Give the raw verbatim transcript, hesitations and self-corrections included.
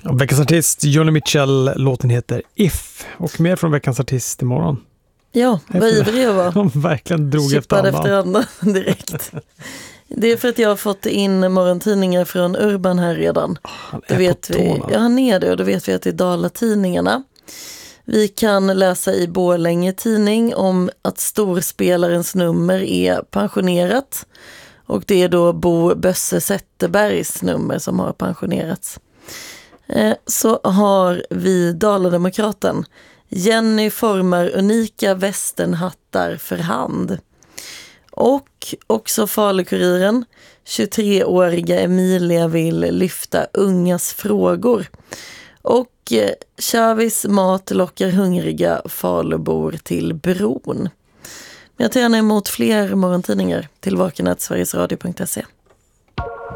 Veckans artist, Joni Mitchell, låten heter If. Och mer från Veckans artist imorgon. Ja, vad ivrig jag var. De verkligen drog efter andan. efter andan direkt. Det är för att jag har fått in morgontidningar från Urban här redan. Han det är vet på vi. tårna. Ja, han är det, och då vet vi att det är Dalatidningarna. Vi kan läsa i Borlänge tidning om att storspelarens nummer är pensionerat. Och det är då Bo Bösse Zetterbergs nummer som har pensionerats. Eh, så har vi Dalademokraten. Jenny formar unika västernhattar för hand. Och också Falukuriren. tjugotreåriga Emilia vill lyfta ungas frågor. Och eh, Chavis mat lockar hungriga Falubor till bron. Men jag tar gärna emot fler morgontidningar till vaken snabel-a sverigesradio punkt se.